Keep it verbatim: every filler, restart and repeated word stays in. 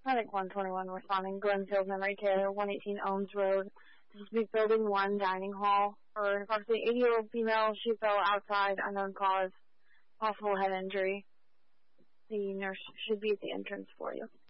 Medic one twenty-one responding. Glenfield Memory Care, one eighteen Ohms Road. This is be building one dining hall for approximately eighty-year-old female. She fell outside, unknown cause, possible head injury. The nurse should be at the entrance for you.